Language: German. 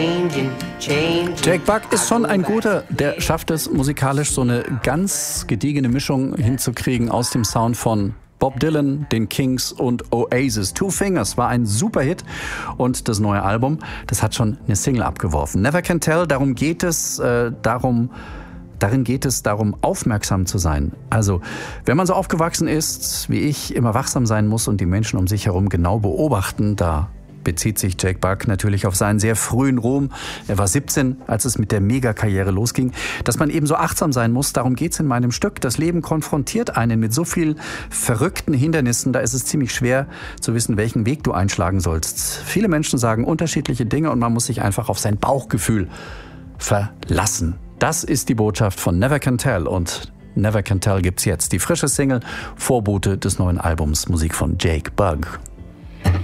Jake Buck ist schon ein guter, der schafft es musikalisch so eine ganz gediegene Mischung hinzukriegen aus dem Sound von Bob Dylan, den Kings und Oasis. Two Fingers war ein super Hit und das neue Album, das hat schon eine Single abgeworfen. Never Can Tell, darin geht es darum, aufmerksam zu sein. Also, wenn man so aufgewachsen ist, wie ich, immer wachsam sein muss und die Menschen um sich herum genau beobachten, da bezieht sich Jake Buck natürlich auf seinen sehr frühen Ruhm. Er war 17, als es mit der Megakarriere losging. Dass man eben so achtsam sein muss, darum geht's in meinem Stück. Das Leben konfrontiert einen mit so viel verrückten Hindernissen, da ist es ziemlich schwer zu wissen, welchen Weg du einschlagen sollst. Viele Menschen sagen unterschiedliche Dinge und man muss sich einfach auf sein Bauchgefühl verlassen. Das ist die Botschaft von Never Can Tell und Never Can Tell gibt's jetzt. Die frische Single, Vorbote des neuen Albums, Musik von Jake Buck.